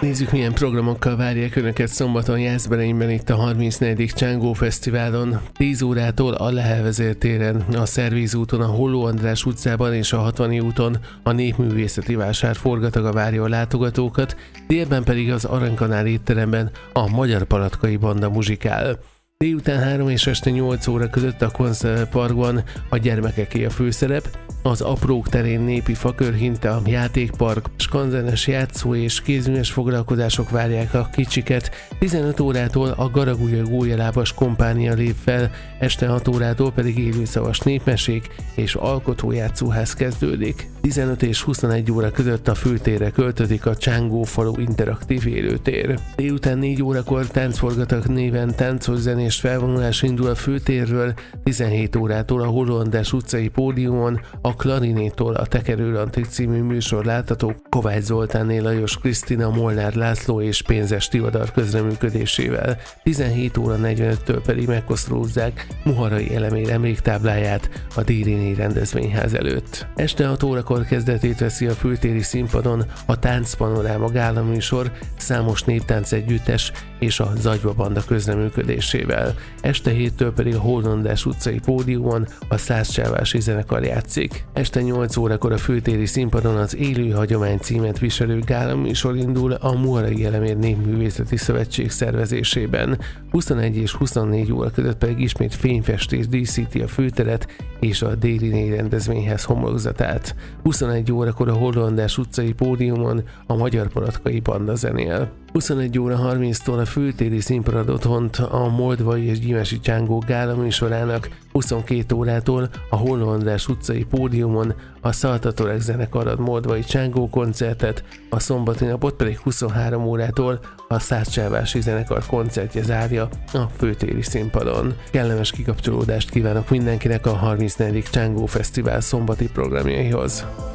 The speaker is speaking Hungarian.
Nézzük, milyen programokkal várják Önöket szombaton Jászberényben itt a 34. Csángó Fesztiválon. 10 órától a Lehel vezértéren, a Szervíz úton, a Holló András utcában és a 60 úton a Népművészeti Vásár forgataga várja a látogatókat, délben pedig az Aranykanál étteremben a Magyar Palatkai Banda muzsikál. Délután 3 és este 8 óra között a koncertparkban a gyermekeké a főszerep, az Aprók terén népi fakörhinta, játékpark, skanzenes játszó és kézműves foglalkozások várják a kicsiket. 15 órától a Garagulja gólyalábas kompánia lép fel, este 6 órától pedig élőszavas népmesék és alkotójátszóház kezdődik. 15 és 21 óra között a főtérre költözik a Csángó falu interaktív élőtér. Délután 4 órakor táncforgatak néven táncos zenés felvonulás indul a főtérről, 17 órától a Holló András utcai pódiumon a Klarinétól a Tekerő Antik című műsor látható Kovács Zoltánné Lajos Krisztina, Molnár László és Pénzes Tivadar közreműködésével. 17 óra 45-től pedig megkosztolózzák Muharai Elemér emléktábláját a Dériné rendezvényház előtt. Este 6 órakor kezdetét veszi a főtéri színpadon a Táncpanoráma gála műsor számos néptánc együttes és a Zagyva Banda közreműködésével. Este 7-től pedig a Holló András utcai pódiumon a Százcsávási zenekar játszik. Este 8 órakor a főtéri színpadon az Élő Hagyomány címet viselő gála műsor indul a Muharai Elemér Népművészeti Szövetség szervezésében. 21 és 24 óra között pedig ismét fényfestés díszíti a főteret és a Dériné rendezvényhez homlokzatát. 21 órakor a Holló András utcai pódiumon a Magyar Palatkai Banda zenél. 21 óra 30-tól a főtéri színpad ad otthont a Moldvai és Gyimesi Csángó gála műsorának, 22 órától a Holló András utcai pódiumon a Szaltatorek zenekar ad Moldvai Csángó koncertet, a szombati napot pedig 23 órától a Százcsávási zenekar koncertje zárja a főtéri színpadon. Kellemes kikapcsolódást kívánok mindenkinek a 34. Csángó Fesztivál szombati programjaihoz.